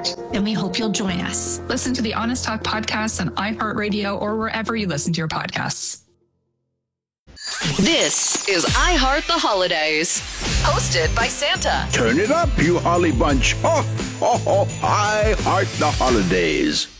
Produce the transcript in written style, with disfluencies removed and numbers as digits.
And we hope you'll join us. Listen to the Honest Talk podcast on iHeartRadio or wherever you listen to your podcasts. This is iHeart the Holidays, hosted by Santa. Turn it up, you Holly Bunch. Ho, ho, ho, I heart the holidays.